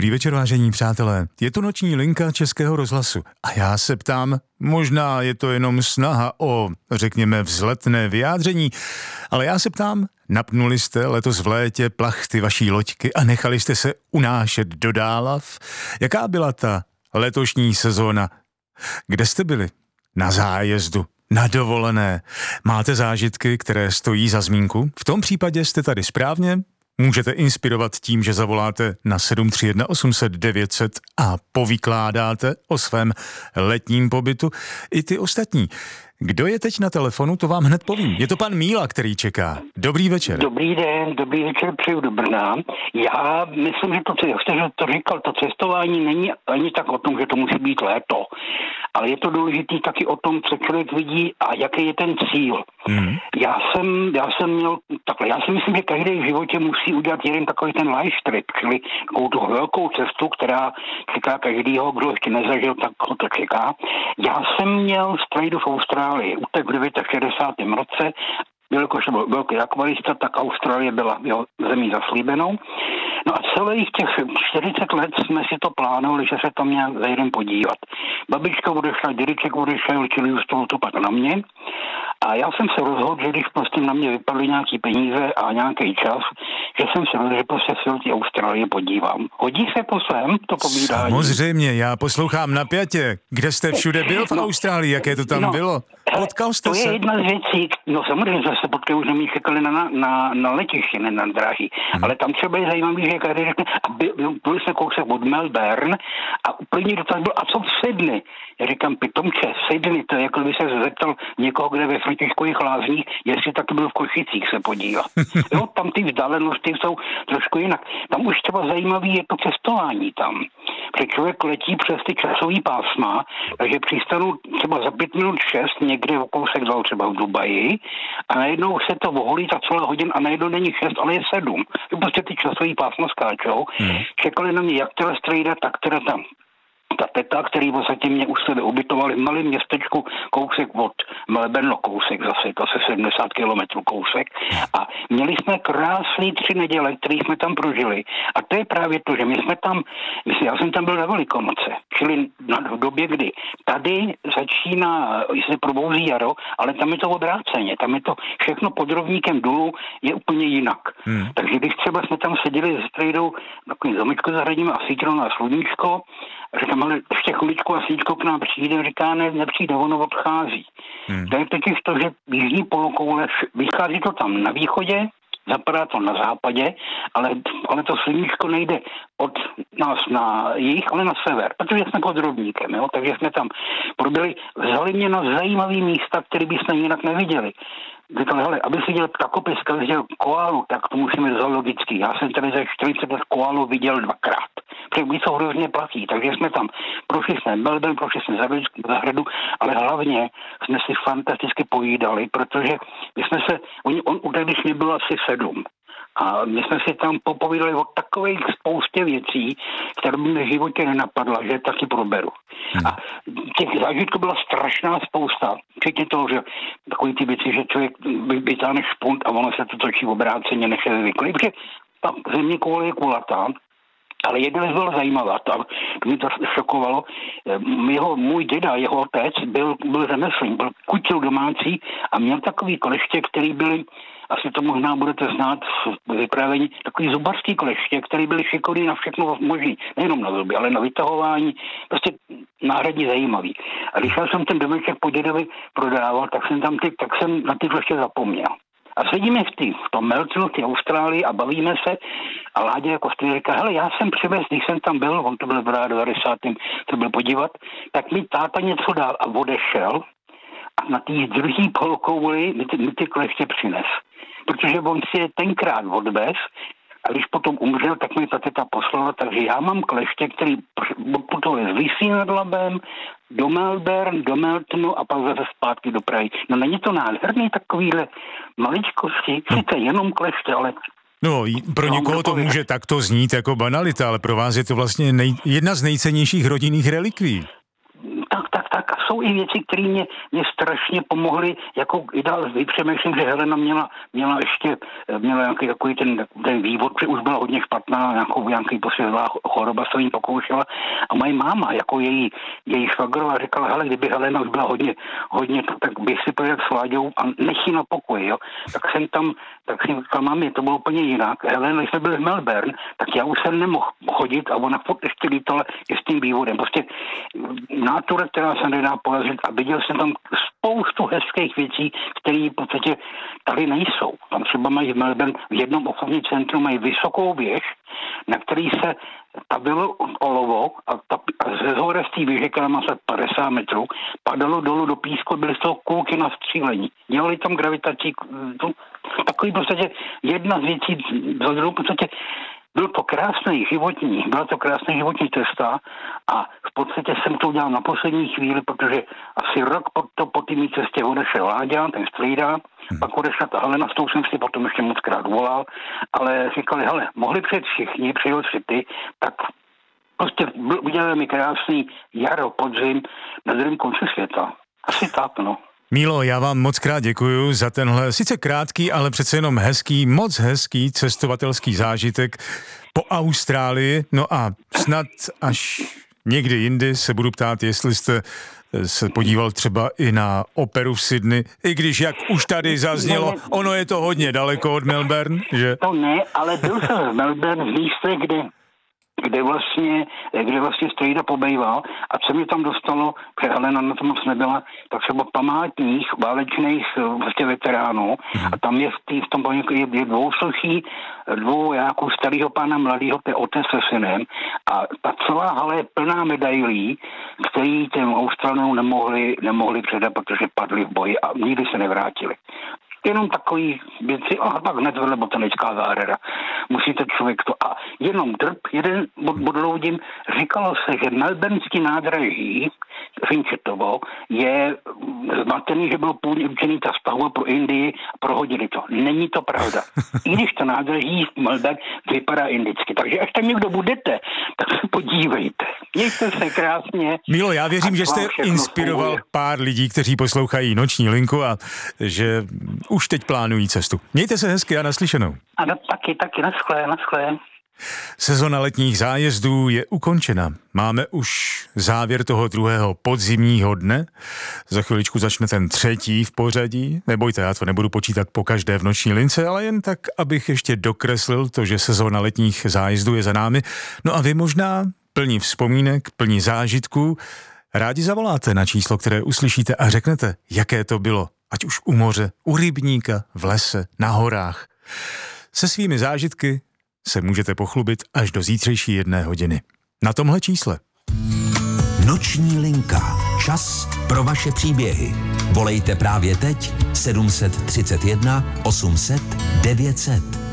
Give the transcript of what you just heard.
Dobrý večer, vážení přátelé. Je to noční linka Českého rozhlasu. A já se ptám, možná je to jenom snaha o, řekněme, vzletné vyjádření, ale já se ptám, napnuli jste letos v létě plachty vaší loďky a nechali jste se unášet do Dálav? Jaká byla ta letošní sezóna? Kde jste byli? Na zájezdu? Na dovolené? Máte zážitky, které stojí za zmínku? V tom případě jste tady správně. Můžete inspirovat tím, že zavoláte na 731 800 900 a povykládáte o svém letním pobytu. I ty ostatní. Kdo je teď na telefonu, to vám hned povím. Je to pan Míla, který čeká. Dobrý večer. Dobrý den, dobrý večer, přeju do Brna. Já myslím, že jak jste to říkal, to cestování není ani tak o tom, že to musí být léto. Ale je to důležité taky o tom, co člověk vidí a jaký je ten cíl. Já jsem měl takhle, já si myslím, že každý v životě musí udělat jeden takový ten life trip, čili takovou tu velkou cestu, která čeká každýho, kdo ještě nezažil, tak ho to čeká. Já jsem měl strejdu v Austrálii, utek v 69. roce, jelikož byl velký akvarista, tak Austrálie byla jeho zemí zaslíbenou. No a celých těch 40 let jsme si to plánovali, že se tam nějak zajdem podívat. Babička odešla, dědeček odešel, čili zůstalo to pak na mě. A já jsem se rozhodl, že když prostě na mě vypadly nějaký peníze a nějaký čas, že jsem se rozhodl, že prostě se do té Austrálie podívám. Hodí se to sem, to povídání? Samozřejmě, já poslouchám napjatě. Kde jste všude byl v Austrálii, jaké to tam bylo? Potkal jste se? To je jedna z věcí, no samozřejmě, že se potkali, už jsme čekali na letiště, ne na dráhy. Ale tam třeba je zajímavý, že každý řekne, byli jsme kousek od Melbourne a úplně dotaz byl, a co v Sydney? Já říkám, pitomče, Sydney, to je jako by se zeptal někoho, kde ve Františkových Lázních, jestli taky byl v Košicích se podívat. Jo, tam ty vzdálenosti jsou trošku jinak. Tam už třeba zajímavý je to cestování tam. Protože člověk letí přes ty časový pásma, takže přistanu třeba za 5 minut 6 někde o kousek dal třeba v Dubaji a najednou se to oholí za celá hodin a najednou není 6, ale je 7. Prostě ty časový pásma skáčou. Čekali na mě jak teda strejda, tak teda tam ta teta, který vlastně mě u sebe ubytovali v malém městečku kousek od Melbourne, kousek zase, to se 70 kilometrů kousek. A měli jsme krásný 3 neděle, které jsme tam prožili. A to je právě to, že já jsem tam byl na Velikonoce, čili v době, kdy tady začíná, se probouzí jaro, ale tam je to obráceně, tam je to všechno pod rovníkem dolů je úplně jinak. Takže když třeba jsme tam seděli se strejdou, takovým zamečko zahradíme a svítilo na sluníčko, říkám, ale ještě chviličku a slíčko k nám přijde, říká, nepřijde, ono odchází. To je totiž to, že jižní polokoule, vychází to tam na východě, zapadá to na západě, ale to sluníčko nejde od nás na jih, ale na sever, protože jsme pod rovníkem, jo? Takže jsme tam probili, vzali mě na zajímavý místa, které bychom jinak neviděli. Říkal, hele, aby si dělal ptakopiska, viděl koálu, tak to musíme zoologicky. Já jsem tady za 40 let koálu viděl 2krát. Protože víc to hrozně platí, takže jsme tam prošli jsme Melbourne, prošli jsme zahradu, ale hlavně jsme si fantasticky pojídali, protože my jsme se, on když mě bylo asi 7. A my jsme si tam popovídali o takových spoustě věcí, které by mě v životě nenapadla, že taky proberu. A těch zážitků byla strašná spousta. Včetně toho, že takový ty věci, že člověk vytáhne špunt a ono se to točí obráceně, než je zvyklý. Protože ta země koule je kulatá, ale jedna věc byla zajímavá, to mě to šokovalo. Můj děda, jeho otec, byl řemeslník, byl kutil domácí a měl takový kleště, který byly, asi to možná budete znát v vyprávění, takový zubarský kleště, který byly šikovný na všechno možný, nejenom na zuby, ale na vytahování, prostě náhradně zajímavý. A když já jsem ten domeček po dědovi prodával, tak jsem na ty kleště zapomněl. A sedíme v tom Melbourne, v té Austrálii a bavíme se a Láďa jako stejně říká, hele, já jsem přivez, když jsem tam byl, on to byl v 90. to byl podívat, tak mi táta něco dal a odešel a na té druhý polokouli mi ty kleště přines. Protože on si je tenkrát odvez a když potom umřel, tak mi ta teta poslala, takže já mám kleště, který odputovali z Lisí nad Labem do Melbourne, do Meltonu a pak zase zpátky do Prahy. No není to nádherný takovýhle maličkosti, sice jenom kleště, ale... No, pro někoho to může takto znít jako banalita, ale pro vás je to vlastně jedna z nejcennějších rodinných relikví. Tak, tak a jsou i věci, které mě strašně pomohly, jako i dál vypřemýšlím, že Helena měla nějaký takový ten vývod, že už byla hodně špatná, nějaký posvědlá choroba se jí pokoušela a moje máma, jako její švagrová říkala, hele, kdyby Helena už byla hodně tak bych si projel s Láďou a nech ji na pokoji, jo. Tak jsem říkal, mami, to bylo úplně jinak. Helena, když jsme byli v Melbourne, tak já už jsem nemohl chodit a ona furt ještě lítala i s tím vývodem. Prostě nátura, která se nedá porazit a viděl jsem tam spoustu hezkých věcí, které v podstatě tady nejsou. Tam třeba mají v Melbourne v jednom obchodním centru mají vysokou věž, na který se tabilo olovo a ze zhora z té věže, která má 50 metrů, padalo dolů do písku, byly z toho kulky na střílení. Dělali tam gravitační, takový v podstatě jedna z věcí za druhou, v podstatě byla to krásná životní cesta a v podstatě jsem to udělal na poslední chvíli, protože asi rok po té cestě odešel Láďa, ten strejda, pak odešla ta Helena, s tou jsem si potom ještě moc krát volal, ale říkali, hele, mohli přijet všichni, přijel si ty, tak prostě udělali mi krásný jaro, podzim na druhém konci světa. Asi tak, no. Mílo, já vám moc krát děkuju za tenhle sice krátký, ale přece jenom moc hezký cestovatelský zážitek po Austrálii. No a snad až někdy jindy se budu ptát, jestli jste se podíval třeba i na operu v Sydney, i když, jak už tady zaznělo, ono je to hodně daleko od Melbourne, že? To ne, ale byl jsem v Melbourne v místě, kde vlastně strejda pobejval a co mě tam dostalo, protože Helena na to moc nebyla, tak třeba památník válečných vlastně veteránů a tam je v tom je dvou vojáků starého pána mladého, to je otec se synem a ta celá hala je plná medailí, který těm Australanům nemohli předat, protože padli v boji a nikdy se nevrátili. Jenom takový věci, a pak hned vedle botanická zahrada. Musíte člověk to. A jenom jeden odloudím, říkalo se, že melbourneský nádraží Finchetovo je zmatený, že bylo původně určený ta stavba pro Indii a prohodili to. Není to pravda. I když to nádraží v Melbourne vypadá indicky. Takže až tam někdo budete, tak se podívejte. Mějte se krásně. Mílo, já věřím, že jste inspiroval pár lidí, kteří poslouchají Noční linku a že už teď plánují cestu. Mějte se hezky a naslyšenou. Ano, taky, naschle. Sezona letních zájezdů je ukončena. Máme už závěr toho druhého podzimního dne. Za chviličku začne ten třetí v pořadí. Nebojte, já to nebudu počítat po každé v Noční lince, ale jen tak, abych ještě dokreslil to, že sezona letních zájezdů je za námi. No a vy možná plní vzpomínek, plní zážitků, rádi zavoláte na číslo, které uslyšíte a řeknete, jaké to bylo. Ať už u moře, u rybníka, v lese, na horách. Se svými zážitky se můžete pochlubit až do zítřejší 1 hodiny. Na tomhle čísle. Noční linka. Čas pro vaše příběhy. Volejte právě teď 731 800 900.